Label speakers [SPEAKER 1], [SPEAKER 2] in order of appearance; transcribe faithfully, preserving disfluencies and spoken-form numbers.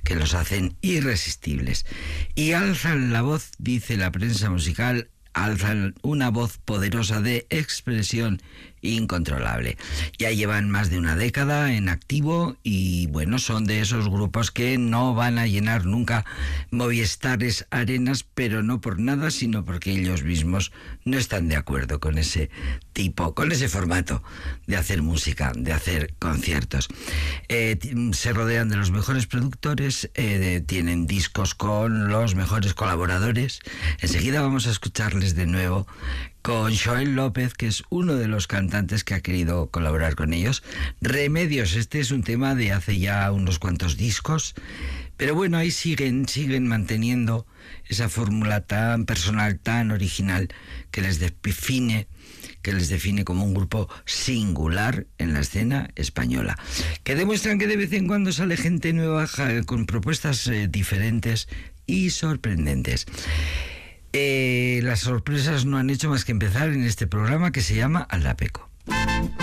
[SPEAKER 1] que los hacen irresistibles. Y alzan la voz, dice la prensa musical, alzan una voz poderosa de expresión incontrolable. Ya llevan más de una década en activo y bueno, son de esos grupos que no van a llenar nunca Movistares Arenas, pero no por nada, sino porque ellos mismos no están de acuerdo con ese tipo, con ese formato de hacer música, de hacer conciertos. Eh, se rodean de los mejores productores, eh, de, tienen discos con los mejores colaboradores. Enseguida vamos a escucharles de nuevo con Joel López, que es uno de los cantantes que ha querido colaborar con ellos. Remedios, este es un tema de hace ya unos cuantos discos, pero bueno, ahí siguen, siguen manteniendo esa fórmula tan personal, tan original, que les define, que les define como un grupo singular en la escena española, que demuestran que de vez en cuando sale gente nueva con propuestas eh, diferentes y sorprendentes. Eh, las sorpresas no han hecho más que empezar en este programa que se llama Aldapeco.